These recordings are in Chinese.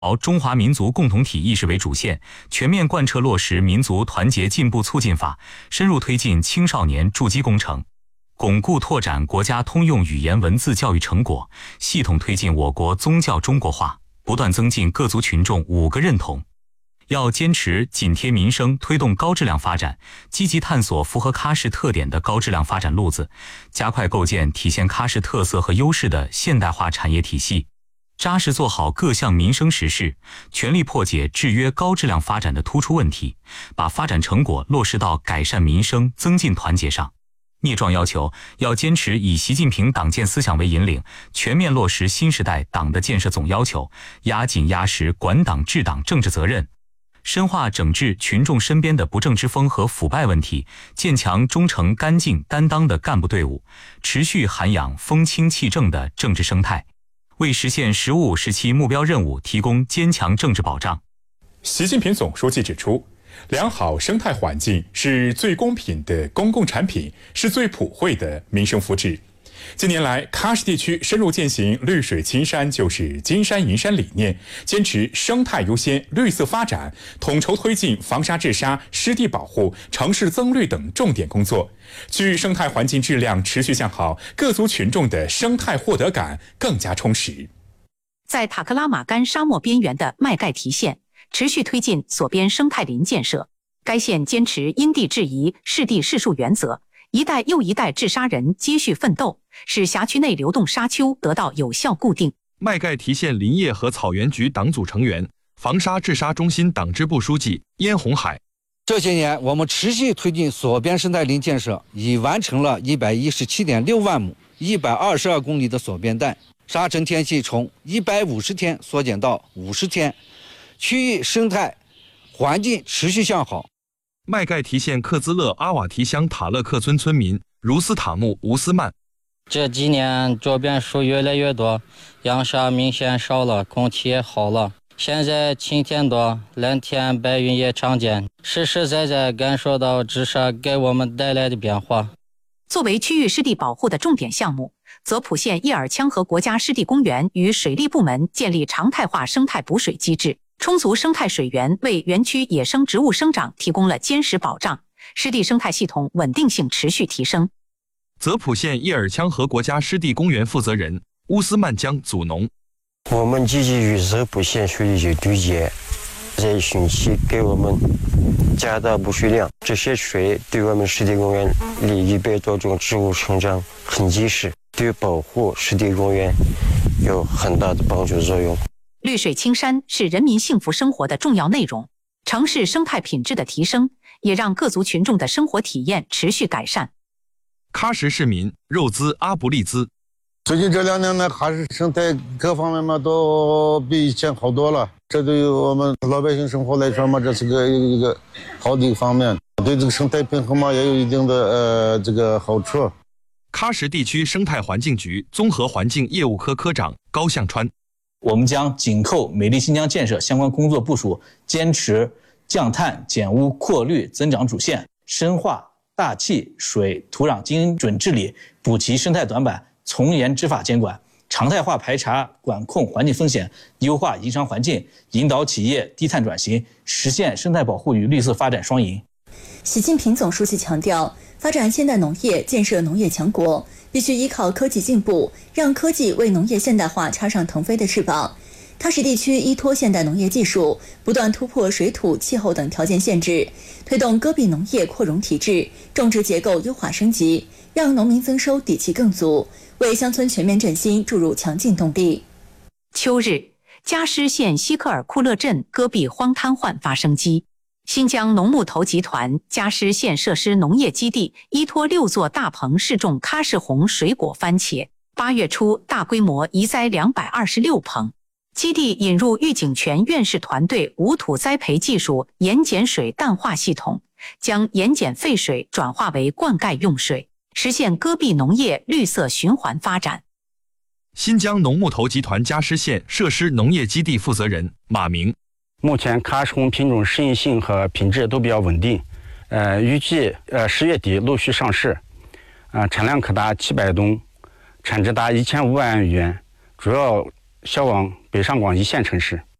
中华民族共同体意识为主线，全面贯彻落实民族团结进步促进法，深入推进青少年筑基工程，巩固拓展国家通用语言文字教育成果，系统推进我国宗教中国化，不断增进各族群众5个认同。要坚持紧贴民生，推动高质量发展，积极探索符合喀什特点的高质量发展路子，加快构建体现喀什特色和优势的现代化产业体系，扎实做好各项民生实事，全力破解制约高质量发展的突出问题，把发展成果落实到改善民生、增进团结上。聂壮要求，要坚持以习近平党建思想为引领，全面落实新时代党的建设总要求，压紧压实管党治党政治责任，深化整治群众身边的不正之风和腐败问题，建强忠诚干净担当的干部队伍，持续涵养风清气正的政治生态，为实现“十五五”时期目标任务提供坚强政治保障。 习近平总书记指出，良好生态环境是最公平的公共产品，是最普惠的民生福祉。近年来，喀什地区深入践行绿水青山就是金山银山理念，坚持生态优先、绿色发展，统筹推进防沙治沙、湿地保护、城市增绿等重点工作，区域生态环境质量持续向好，各族群众的生态获得感更加充实。 在塔克拉玛干沙漠边缘的麦盖提县，持续推进所边生态林建设。该县坚持因地制宜、适地适树原则，一代又一代治沙人接续奋斗，使辖区内流动沙丘得到有效固定。 麦盖提县林业和草原局党组成员、防沙治沙中心党支部书记燕红海。 这些年，我们持续推进所边生态林建设，已完成了117.6万亩、122公里的所边带，沙尘天气从150天缩减到50天，区域生态环境持续向好。 麦盖提县克孜勒阿瓦提乡塔勒克村村民茹斯塔木吴斯曼： 这几年这边树越来越多，扬沙明显少了，空气也好了。现在晴天多，蓝天白云也常见，实实在在感受到治沙给我们带来的变化。 作为区域湿地保护的重点项目，泽普县叶尔羌河国家湿地公园与水利部门建立常态化生态补水机制，充足生态水源为园区野生植物生长提供了坚实保障，湿地生态系统稳定性持续提升。 泽普县叶尔羌河国家湿地公园负责人乌斯曼江祖农： 我们积极与泽普县水利局对接，这一星期给我们加大补水量，这些水对我们湿地公园里100多种植物成长很及时，对保护湿地公园有很大的帮助作用。 绿水青山是人民幸福生活的重要内容，城市生态品质的提升也让各族群众的生活体验持续改善。 喀什市民肉孜阿布利兹： 最近这2年呢，喀什生态各方面嘛都比以前好多了，这对于我们老百姓生活来说嘛，这是一个好的一个方面，对这个生态平衡嘛也有一定的这个好处。 喀什地区生态环境局综合环境业务科科长高向川： 我们将紧扣美丽新疆建设相关工作部署，坚持降碳、减污、扩绿、增长主线，深化大气、水、土壤精准治理，补齐生态短板，从严执法监管，常态化排查管控环境风险，优化营商环境，引导企业低碳转型，实现生态保护与绿色发展双赢。 习近平总书记强调，发展现代农业、建设农业强国，必须依靠科技进步，让科技为农业现代化插上腾飞的翅膀。喀什地区依托现代农业技术，不断突破水土、气候等条件限制，推动戈壁农业扩容体制、种植结构优化升级，让农民增收底气更足，为乡村全面振兴注入强劲动力。 秋日，加施县西克尔库勒镇戈壁荒瘫痪发生机。新疆农牧头集团加施县设施农业基地依托6座大棚试种喀什红水果番茄，8月初大规模移栽226棚。基地引入玉井泉院士团队无土栽培技术盐碱水淡化系统，将盐碱废水转化为灌溉用水，实现戈壁农业绿色循环发展。 新疆农牧头集团加施县设施农业基地负责人马明： 目前喀什红品种适应性和品质都比较稳定，预计10月底陆续上市，产量可达700吨，产值达1500万元，主要销往北上广1线城市。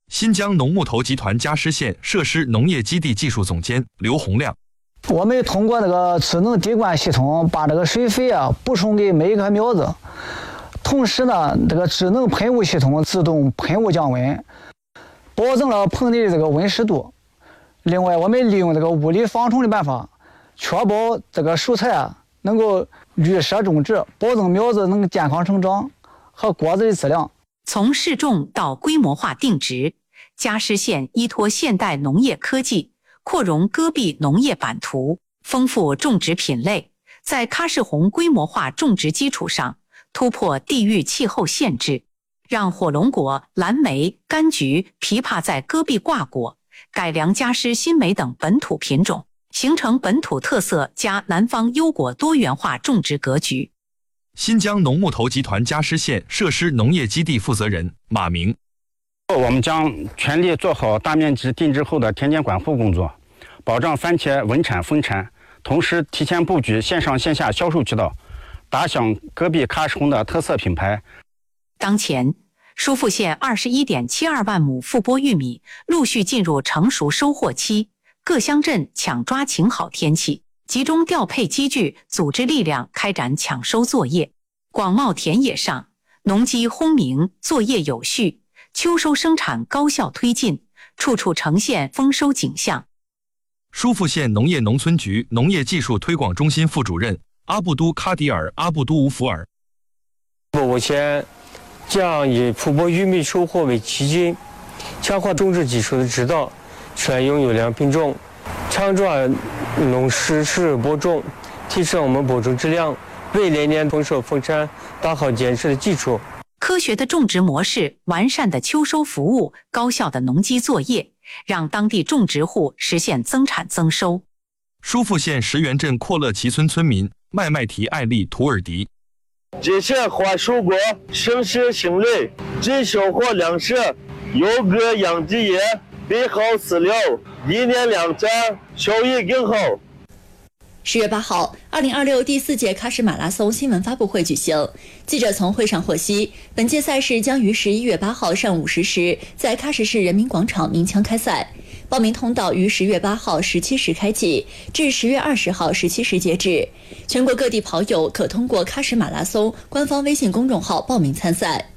新疆农牧头集团嘉实县设施农业基地技术总监刘洪亮。 我们通过这个智能滴灌系统，把这个水肥补充给每一棵苗子，同时呢，这个智能喷雾系统自动喷雾降温，保证了棚内的这个温湿度。另外，我们利用这个物理防虫的办法，确保这个蔬菜能够绿色种植，保证苗子能健康成长和果子的质量。 从试种到规模化定植，嘉实县依托现代农业科技，扩容戈壁农业版图，丰富种植品类，在喀什红规模化种植基础上，突破地域气候限制，让火龙果、蓝莓、柑橘、枇杷在戈壁挂果，改良嘉实新梅等本土品种，形成本土特色加南方优果多元化种植格局。 新疆农牧头集团嘉实县设施农业基地负责人马明。 我们将全力做好大面积定植后的田间管护工作，保障番茄稳产丰产，同时提前布局线上线下销售渠道，打响戈壁喀什红的特色品牌。 当前，疏附县21.72万亩复播玉米陆续进入成熟收获期，各乡镇抢抓晴好天气，集中调配机具，组织力量开展抢收作业。广袤田野上，农机轰鸣，作业有序，秋收生产高效推进，处处呈现丰收景象。 疏附县农业农村局农业技术推广中心副主任阿布都卡迪尔阿布都乌福尔。 目前将以复播玉米收获为基金，强化种植技术的指导，选用优良品种，抢抓农实时播种，提升我们播种质量，为来年丰收丰产打好坚实的基础。 科学的种植模式，完善的秋收服务，高效的农机作业，让当地种植户实现增产增收。 疏附县石原镇阔乐旗村村民麦麦提艾丽图尔迪。 这些花蔬果生食性类，只收获粮食，优格养殖业备好饲料，一年两产，收益更好。 10月8号，2026第4届喀什马拉松新闻发布会举行。记者从会上获悉，本届赛事将于11月8号上午10时在喀什市人民广场鸣枪开赛，报名通道于10月8号17时开启，至10月20号17时截止。全国各地跑友可通过喀什马拉松官方微信公众号报名参赛。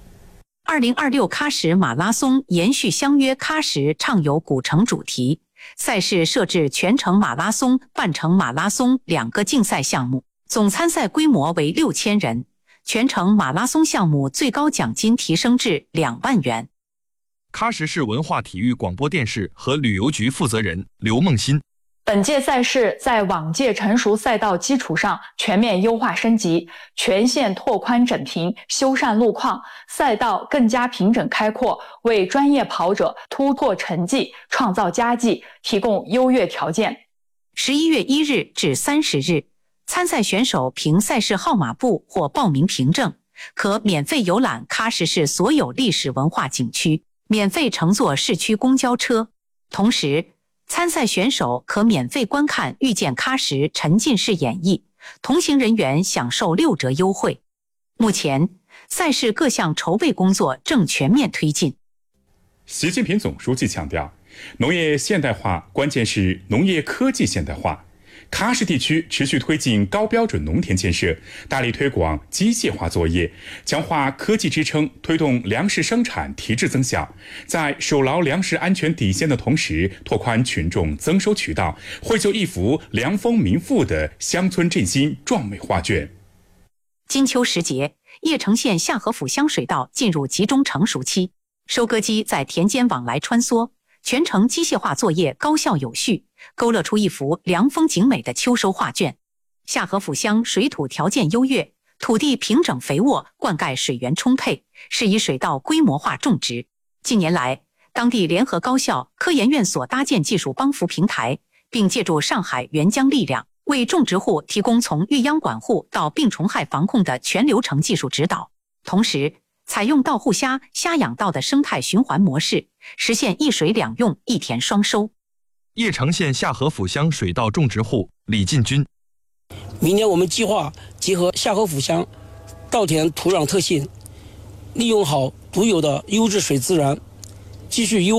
2026喀什马拉松延续相约喀什畅游古城主题。赛事设置全程马拉松、半程马拉松2个竞赛项目，总参赛规模为6000人。全程马拉松项目最高奖金提升至2万元。 喀什市文化体育广播电视和旅游局负责人刘梦欣。 本届赛事在往届成熟赛道基础上全面优化升级，全线拓宽整平，修缮路况，赛道更加平整开阔，为专业跑者突破成绩、创造佳绩提供优越条件。 11月1日至30日，参赛选手凭赛事号码簿或报名凭证，可免费游览喀什市所有历史文化景区，免费乘坐市区公交车。同时，参赛选手可免费观看《遇见喀什》沉浸式演绎，同行人员享受6折优惠。目前，赛事各项筹备工作正全面推进。 习近平总书记强调，农业现代化关键是农业科技现代化。喀什地区持续推进高标准农田建设，大力推广机械化作业，强化科技支撑，推动粮食生产提质增效。在守牢粮食安全底线的同时，拓宽群众增收渠道，绘就一幅良丰民富的乡村振兴壮美画卷。 金秋时节，叶城县下河府乡水稻进入集中成熟期，收割机在田间往来穿梭，全程机械化作业高效有序，勾勒出一幅良丰景美的秋收画卷。下河府乡水土条件优越，土地平整肥沃，灌溉水源充沛，适宜水稻规模化种植。近年来，当地联合高校、科研院所搭建技术帮扶平台，并借助上海援疆力量，为种植户提供从育秧管护到病虫害防控的全流程技术指导。同时，采用稻护虾、虾养稻的生态循环模式，实现一水两用、一田双收。 叶城县下河府乡水稻种植户李进军。 明年我们计划结合下河府乡稻田土壤特性，利用好独有的优质水资源，继续优